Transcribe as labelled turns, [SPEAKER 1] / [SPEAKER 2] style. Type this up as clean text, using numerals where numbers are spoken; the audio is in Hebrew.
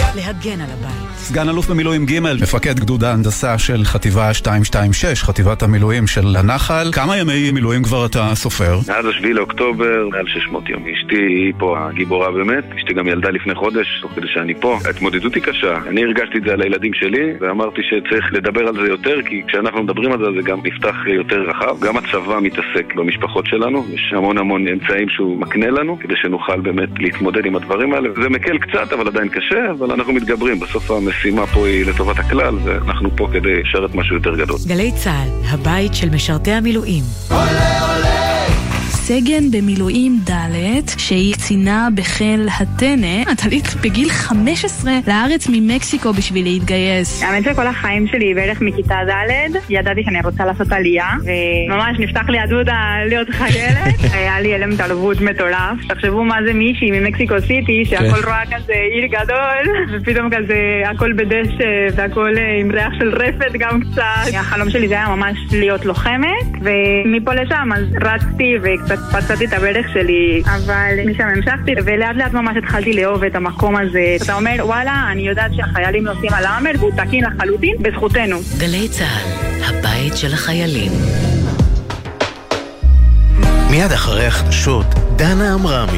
[SPEAKER 1] להגן על הבית.
[SPEAKER 2] סגן אלוף במילואים ג', מפקד גדוד ההנדסה של חטיבה 226, חטיבת המילואים של הנחל. כמה ימי מילואים כבר אתה סופר?
[SPEAKER 3] עד 7 לאוקטובר, מעל 600 יום. אשתי היא פה הגיבורה באמת. אשתי גם ילדה לפני חודש, תוך כדי שאני פה. ההתמודדות היא קשה. אני הרגשתי את זה על הילדים שלי, ואמרתי שצריך לדבר על זה יותר, כי כשאנחנו מדברים על זה, זה גם נפתח יותר רחב. גם הצבא מתעסק במשפחות שלנו. יש המון אמצעים שהוא מקנה לנו, כדי שנוכל באמת להתמודד עם הדברים האלה. זה מקל קצת, אבל עדיין קשה, אבל אנחנו מתגברים. בסוף המשימה פה היא לטובת הכלל, ואנחנו פה כדי לשרת משהו יותר גדול.
[SPEAKER 1] גלי צהל, הבית של משרתי המילואים.
[SPEAKER 4] סגן במילואים ד' שהיא קצינה בחיל הטנא, את עלית בגיל 15 לארץ ממקסיקו בשביל להתגייס.
[SPEAKER 5] האמת שכל החיים שלי בערך מכיתה ד' ידעתי שאני רוצה לעשות עלייה, וממש נפתח לי הדוד להיות חיילת. היה לי אלם תלבות מטורף. תחשבו מה זה מישהי ממקסיקו סיטי שהכל רואה כזה עיר גדול, ופתאום כזה הכל בדשא והכל עם ריח של רפת גם קצת. החלום שלי זה היה ממש להיות לוחמת, ומפה לשם אז רצתי וקצת פצעתי את הברך שלי, אבל משם המשכתי, ולאט לאט ממש התחלתי לאהוב את המקום הזה. אתה אומר, וואלה, אני יודעת שהחיילים נוסעים על האמר, והוא תקין לחלוטין, בזכותנו.
[SPEAKER 1] גלי צהל, הבית של החיילים.
[SPEAKER 6] מיד אחרי החדשות, דנה אמרמי.